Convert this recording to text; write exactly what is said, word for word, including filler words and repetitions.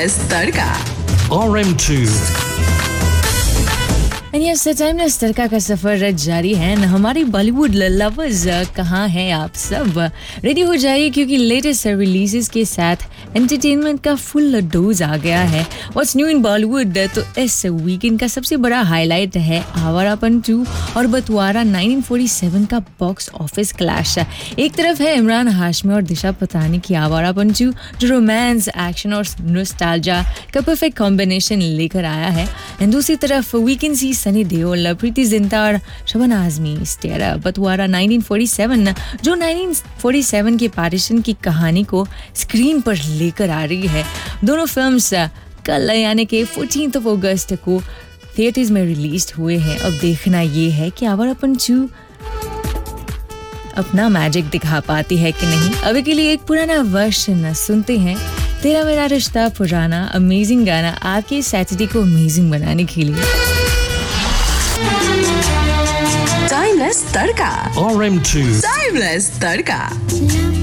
Timeless Tadka. R M two. Yes timeless तड़का का सफर जारी है न। हमारी बॉलीवुड लवर्स कहाँ हैं आप सब? रेडी हो जाइए क्योंकि लेटेस्ट रिलीजेस के साथ एंटरटेनमेंट का फुल डोज आ गया है। व्हाट्स न्यू इन बॉलीवुड, तो इस वीकेंड का सबसे बड़ा हाईलाइट है आवारापन टू और बटवारा नाइनटीन फोर्टी सेवन का बॉक्स ऑफिस क्लैश। एक तरफ है इमरान हाशमी और दिशा पतानी की आवारापन टू, जो रोमांस, एक्शन और नॉस्टैल्जिया का परफेक्ट कॉम्बिनेशन लेकर आया है, एंड दूसरी तरफ we can see Sunny Deol, Preity Zinta और शबाना आजमी स्टेरा बटवारा नाइनटीन फोर्टी सेवन, जो नाइनटीन फोर्टी सेवन के पार्टीशन की कहानी को स्क्रीन पर लेकर आ रही है। दोनों फिल्म्स कल यानी कि फोर्टीन्थ ऑफ अगस्त को थिएटर्स में रिलीज हुए हैं। अब देखना ये है कि आवारापन टू अपना मैजिक दिखा पाती है कि नहीं। अभी के लिए एक पुराना वर्जन सुनते हैं, तेरा मेरा रिश्ता पुराना, अमेजिंग गाना आपके सैटरडे को अमेजिंग बनाने के लिए। Timeless Tadka. R M two. Timeless Tadka.